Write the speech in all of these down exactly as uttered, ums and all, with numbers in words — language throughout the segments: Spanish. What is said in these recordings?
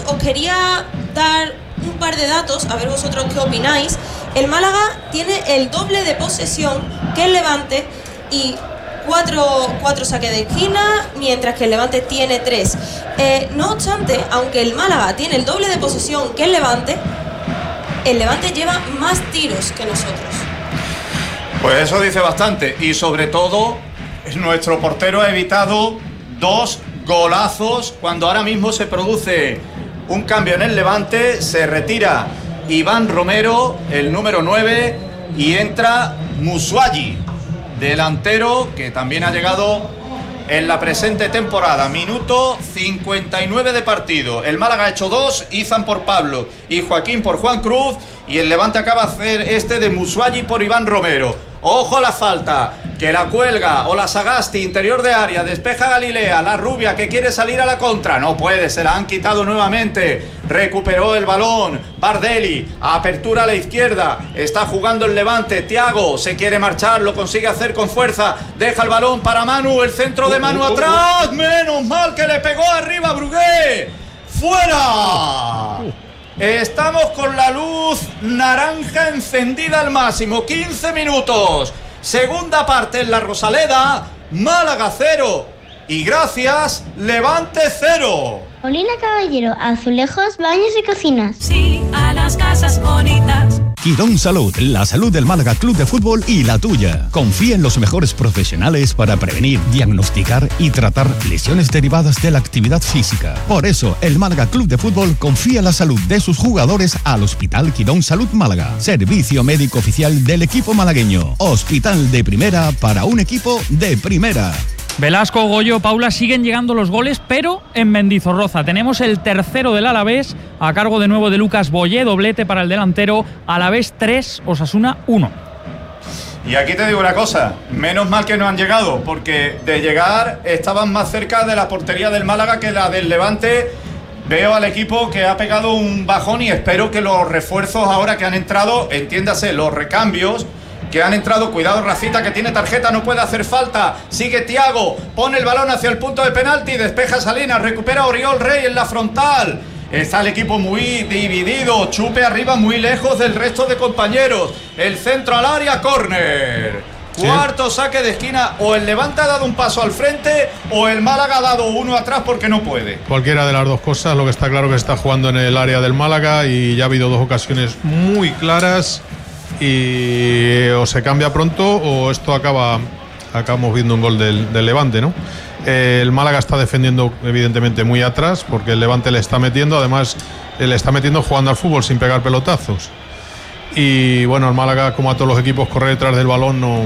os quería dar un par de datos, a ver vosotros qué opináis. El Málaga tiene el doble de posesión que el Levante y cuatro, cuatro saques de esquina, mientras que el Levante tiene tres. Eh, no obstante, aunque el Málaga tiene el doble de posesión que el Levante, el Levante lleva más tiros que nosotros. Pues eso dice bastante, y sobre todo nuestro portero ha evitado dos golazos cuando ahora mismo se produce un cambio en el Levante. Se retira Iván Romero, el número nueve, y entra Musuayi, delantero que también ha llegado en la presente temporada. Minuto cincuenta y nueve de partido. El Málaga ha hecho dos, Izan por Pablo y Joaquín por Juan Cruz, y el Levante acaba de hacer este de Musuayi por Iván Romero. Ojo a la falta, que la cuelga o la Sagasti, interior de área, despeja Galilea, la rubia que quiere salir a la contra, no puede, se la han quitado nuevamente, recuperó el balón, Bardelli, apertura a la izquierda, está jugando el Levante, Thiago se quiere marchar, lo consigue hacer con fuerza, deja el balón para Manu, el centro de Manu atrás, menos mal que le pegó arriba Brugué, fuera. Estamos con la luz naranja encendida al máximo. quince minutos. Segunda parte en la Rosaleda. Málaga cero. Y gracias, Levante cero. Molina Caballero, azulejos, baños y cocinas. Sí, a las casas bonitas. Quirón Salud, la salud del Málaga Club de Fútbol y la tuya. Confía en los mejores profesionales para prevenir, diagnosticar y tratar lesiones derivadas de la actividad física. Por eso, el Málaga Club de Fútbol confía la salud de sus jugadores al Hospital Quirón Salud Málaga. Servicio médico oficial del equipo malagueño. Hospital de primera para un equipo de primera. Velasco, Goyo, Paula, siguen llegando los goles, pero en Mendizorroza. Tenemos el tercero del Alavés, a cargo de nuevo de Lucas Boyé, doblete para el delantero. Alavés tres, Osasuna uno. Y aquí te digo una cosa, menos mal que no han llegado, porque de llegar estaban más cerca de la portería del Málaga que la del Levante. Veo al equipo que ha pegado un bajón y espero que los refuerzos ahora que han entrado, entiéndase, los recambios que han entrado, cuidado Rafita que tiene tarjeta, no puede hacer falta, sigue Thiago, pone el balón hacia el punto de penalti, despeja Salinas, recupera Oriol Rey en la frontal, está el equipo muy dividido, Chupe arriba muy lejos del resto de compañeros, el centro al área, córner, cuarto saque de esquina, o el Levante ha dado un paso al frente o el Málaga ha dado uno atrás porque no puede. Cualquiera de las dos cosas, lo que está claro que se está jugando en el área del Málaga y ya ha habido dos ocasiones muy claras. Y o se cambia pronto o esto acaba acabamos viendo un gol del, del Levante, ¿no? Eh, el Málaga está defendiendo evidentemente muy atrás porque el Levante le está metiendo, además le está metiendo jugando al fútbol sin pegar pelotazos. Y bueno, el Málaga, como a todos los equipos, correr detrás del balón no,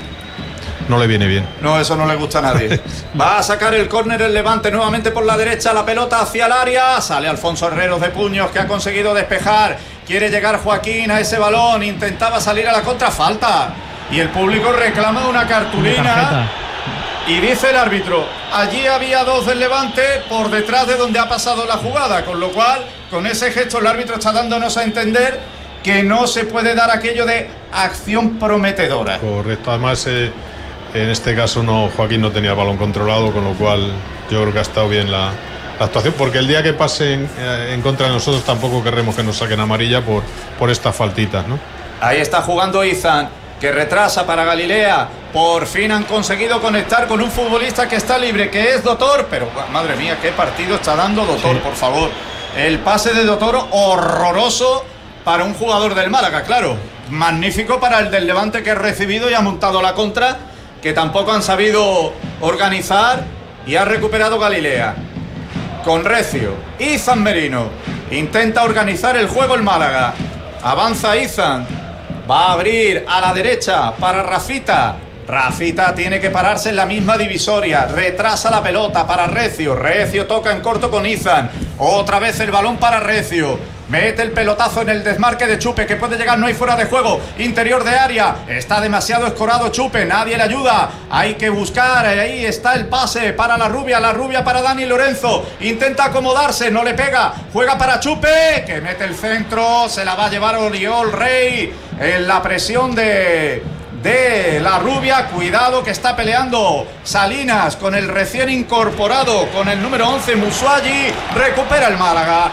no le viene bien. No, eso no le gusta a nadie. Va a sacar el córner el Levante nuevamente por la derecha, la pelota hacia el área, sale Alfonso Herreros de puños que ha conseguido despejar. Quiere llegar Joaquín a ese balón, intentaba salir a la contrafalta y el público reclama una cartulina y dice el árbitro, allí había dos del Levante por detrás de donde ha pasado la jugada, con lo cual con ese gesto el árbitro está dándonos a entender que no se puede dar aquello de acción prometedora. Correcto, además eh, en este caso no, Joaquín no tenía el balón controlado, con lo cual yo creo que ha estado bien la La actuación, porque el día que pasen eh, en contra de nosotros tampoco querremos que nos saquen amarilla por, por estas faltitas, ¿no? Ahí está jugando Izan, que retrasa para Galilea. Por fin han conseguido conectar con un futbolista que está libre, que es Dotor, pero madre mía, qué partido está dando Dotor, sí. Por favor. El pase de Dotor horroroso para un jugador del Málaga, claro. Magnífico para el del Levante, que ha recibido y ha montado la contra, que tampoco han sabido organizar, y ha recuperado Galilea. Con recio, Izan Merino intenta organizar el juego el Málaga, avanza Izan, va a abrir a la derecha para Rafita, Rafita tiene que pararse en la misma divisoria, retrasa la pelota para Recio, Recio toca en corto con Izan, otra vez el balón para Recio, mete el pelotazo en el desmarque de Chupe, que puede llegar, no hay fuera de juego, interior de área, está demasiado escorado Chupe, nadie le ayuda, hay que buscar, ahí está el pase para la rubia, la rubia para Dani Lorenzo, intenta acomodarse, no le pega, juega para Chupe, que mete el centro, se la va a llevar Oriol Rey, en la presión de... de la rubia, cuidado que está peleando Salinas con el recién incorporado, con el número once Musuayi, recupera el Málaga,